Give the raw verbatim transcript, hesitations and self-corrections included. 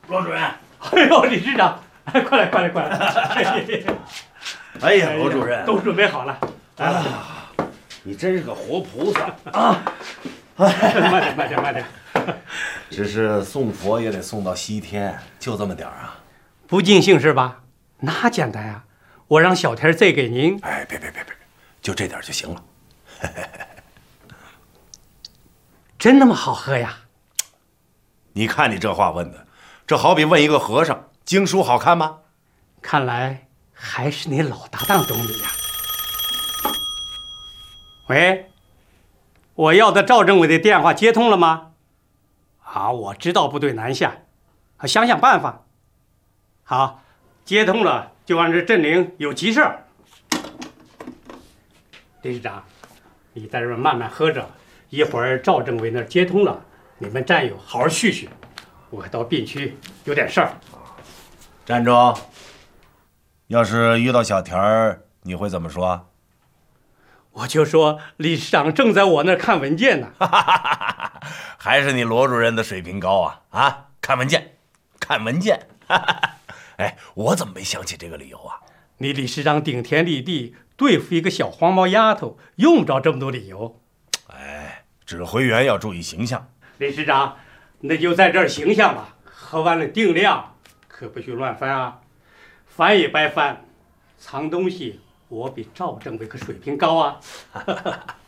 罗主任。 哎呦，理事长，哎，快来快来快来！ 哎呀，罗主任， 都准备好了。来了， 你真是个活菩萨啊！ 慢点慢点慢点。 只是送佛也得送到西天，就这么点儿啊？ 不尽兴是吧？那简单呀，我让小天再给您。 哎，别别别别，就这点就行了。 真那么好喝呀？ 你看你这话问的，这好比问一个和尚经书好看吗？ 看来还是你老搭档懂你呀。喂，我要的赵政委的电话接通了吗？好，我知道部队南下，想想办法。好，接通了就按这镇灵有急事儿。理事长，你在这儿慢慢喝着，一会儿赵政委那儿接通了，你们战友好好叙叙。我到病区有点事儿。 站住！要是遇到小田儿，你会怎么说？ 我就说理事长正在我那儿看文件呢。 还是你罗主任的水平高啊！啊，看文件，看文件。哎，我怎么没想起这个理由啊？ 你理事长顶天立地，对付一个小黄毛丫头，用不着这么多理由。 哎，指挥员要注意形象。 理事长，那就在这儿形象吧。喝完了定量，可不许乱翻啊！翻也白翻，藏东西我比赵政委可水平高啊！